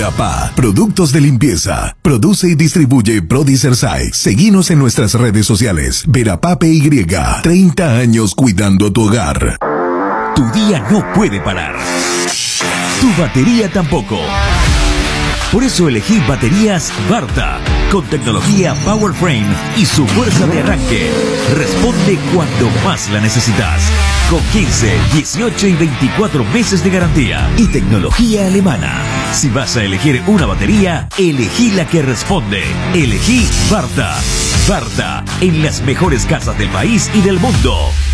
Verapá, productos de limpieza. Produce y distribuye Prodicersai. Seguinos en nuestras redes sociales. Verapá PY. 30 años cuidando tu hogar. Tu día no puede parar. Tu batería tampoco. Por eso elegí baterías Varta, con tecnología PowerFrame y su fuerza de arranque. Responde cuando más la necesitas. Con 15, 18 y 24 meses de garantía y tecnología alemana. Si vas a elegir una batería, elegí la que responde. Elegí Varta. Varta, en las mejores casas del país y del mundo.